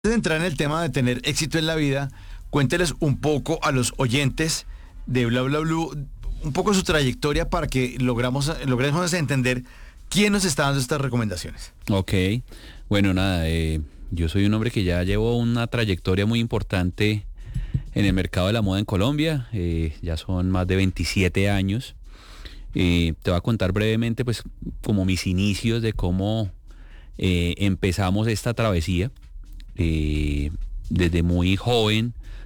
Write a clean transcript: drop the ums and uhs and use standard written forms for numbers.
Antes de entrar en el tema de tener éxito en la vida, cuénteles un poco a los oyentes de Bla Bla Blue, un poco su trayectoria para que logremos entender quién nos está dando estas recomendaciones. Ok, bueno, nada, yo soy un hombre que ya llevo una trayectoria muy importante en el mercado de la moda en Colombia, ya son más de 27 años. Te voy a contar brevemente, pues, como mis inicios de cómo empezamos esta travesía. Desde muy joven